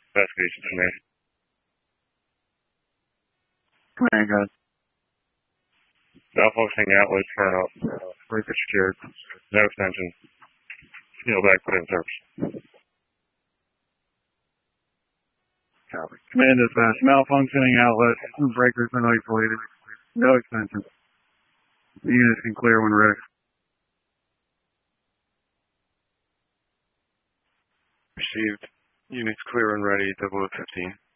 Investigation to me. Command, guys. Malfunctioning outlet, turn up. Breaker secured. No extension. Seal back, put in service. Copy. Command dispatch. Malfunctioning outlet. Breakers are isolated. No extension. The units can clear when ready. Received. Units clear and ready, 0015.